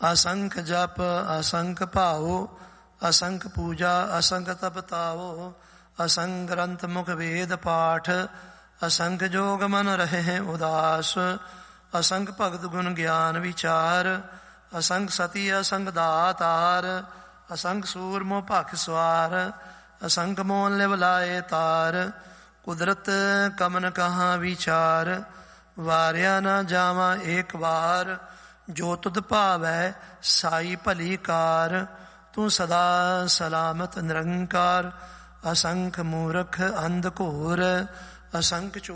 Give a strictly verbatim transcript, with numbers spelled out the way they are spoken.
असंख जप असंख भाओ, असंख पूजा असंख तपताओ, असंख ग्रंथ मुख वेद पाठ, असंख जोग मन रहे उदास, असंख भगत गुण ज्ञान विचार, असंख सती असंख दातार, असंख सूरमो भख स्वार, असंख मोन लिव लाए तार, कुदरत कमन कहाँ विचार, वारिया न जावा एक बार, जो तुध भावै साई भली कार, तू सदा सलामत निरंकार, असंख मूर्ख अंध घोर, असंख